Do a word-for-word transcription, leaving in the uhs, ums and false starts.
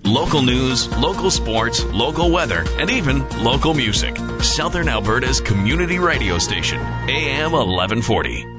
Local news, local sports, local weather, and even local music. Southern Alberta's community radio station, A M eleven forty.